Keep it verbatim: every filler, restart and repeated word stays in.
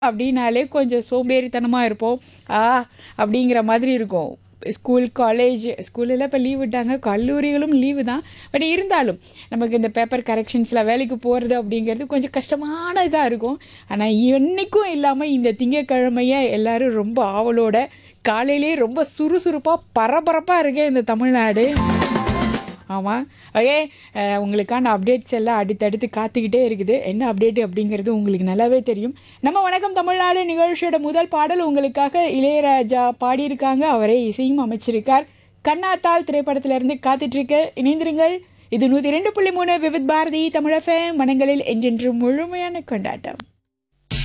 அப்படின்னாலே கொஞ்சம் சோம்பேறித்தனமாக இருப்போம். ஆ அப்படிங்கிற மாதிரி இருக்கும். ஸ்கூல், காலேஜ் ஸ்கூலெல்லாம் இப்போ லீவ் விட்டாங்க. கல்லூரிகளும் லீவு தான். பட் இருந்தாலும் நமக்கு இந்த பேப்பர் கரெக்ஷன்ஸில் வேலைக்கு போகிறது அப்படிங்கிறது கொஞ்சம் கஷ்டமான இதாக இருக்கும். ஆனால் என்றைக்கும் இல்லாமல் இந்த திங்கட்கிழமையை எல்லோரும் ரொம்ப ஆவலோட காலையிலே ரொம்ப சுறுசுறுப்பாக பரபரப்பாக இருக்கேன் இந்த தமிழ்நாடு. ஆமாம். ஓகே. உங்களுக்கான அப்டேட்ஸ் எல்லாம் அடுத்தடுத்து காத்துக்கிட்டே இருக்குது. என்ன அப்டேட்டு அப்படிங்கிறது உங்களுக்கு நல்லாவே தெரியும். நம்ம வணக்கம் தமிழ்நாடு நிகழ்ச்சியோட முதல் பாடல் உங்களுக்காக இளையராஜா பாடியிருக்காங்க. அவரே இசையும் அமைச்சிருக்கார். கண்ணாத்தாள் திரைப்படத்திலிருந்து காத்துட்ருக்கு. இணைந்திருங்கள். இது நூற்றி ரெண்டு புள்ளி மூணு விவித் பாரதி தமிழ் எஃப்எம். மனங்களில் என்றென்றும் முழுமையான கொண்டாட்டம்.